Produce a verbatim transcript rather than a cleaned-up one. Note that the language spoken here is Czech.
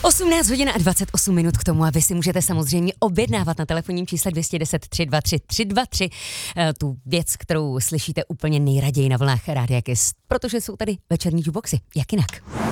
osmnáct hodin a dvacet osm minut k tomu a vy si můžete samozřejmě objednávat na telefonním čísle dvě jedna deset tři dva tři tři dva tři tu věc, kterou slyšíte úplně nejraději na vlnách Rádia Kiss, protože jsou tady večerní jukeboxy, jak jinak.